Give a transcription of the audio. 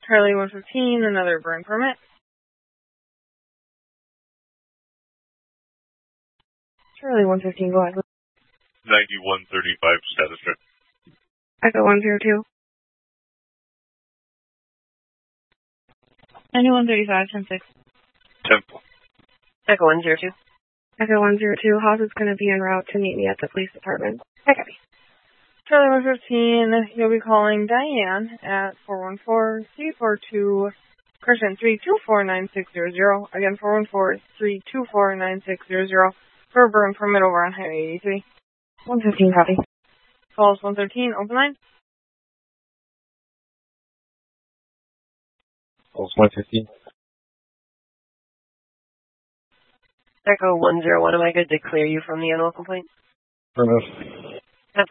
Charlie 115, another burn permit. Charlie 115, go ahead. 9135 status check. Echo 102. 9135, 10-6. Temple. Echo 102. Echo 102, Haas is going to be en route to meet me at the police department. Okay. Charlie 115, you'll be calling Diane at 414-342, Christian 324-9600. Again, 414-324-9600 for a burn permit over on Highway 83. 115, copy. Calls 113, open line. Calls 115. Echo 101, am I good to clear you from the animal complaint? Affirmative.